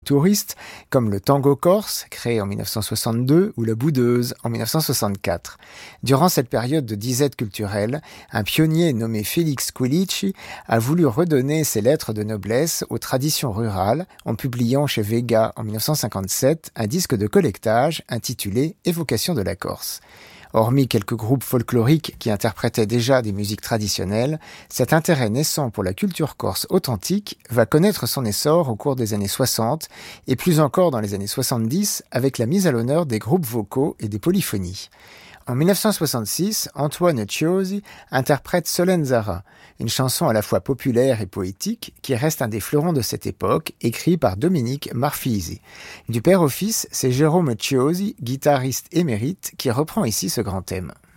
touristes, comme le tango corse, créé en 1962, ou la boudeuse, en 1964. Durant cette période de disette culturelle, un pionnier nommé Félix Quilici a voulu redonner ses lettres de noblesse aux traditions rurales en publiant chez Vega en 1957 un disque de collectage intitulé « Évocation de la Corse ». Hormis quelques groupes folkloriques qui interprétaient déjà des musiques traditionnelles, cet intérêt naissant pour la culture corse authentique va connaître son essor au cours des années 60 et plus encore dans les années 70 avec la mise à l'honneur des groupes vocaux et des polyphonies. En 1966, Antoine Ciosi interprète Solenzara, une chanson à la fois populaire et poétique qui reste un des fleurons de cette époque, écrit par Dominique Marfisi. Du père au fils, c'est Jérôme Ciosi, guitariste émérite, qui reprend ici ce grand thème.